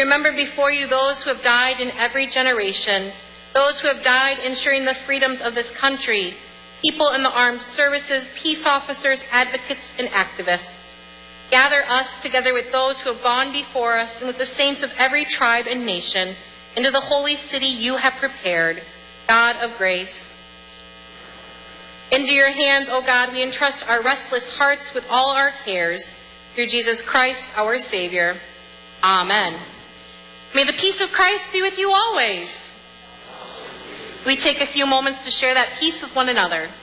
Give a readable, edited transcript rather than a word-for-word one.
remember before you those who have died in every generation, those who have died ensuring the freedoms of this country, people in the armed services, peace officers, advocates, and activists. Gather us together with those who have gone before us and with the saints of every tribe and nation into the holy city you have prepared, God of grace. Into your hands, O God, we entrust our restless hearts with all our cares, through Jesus Christ, our Savior. Amen. May the peace of Christ be with you always. We take a few moments to share that peace with one another.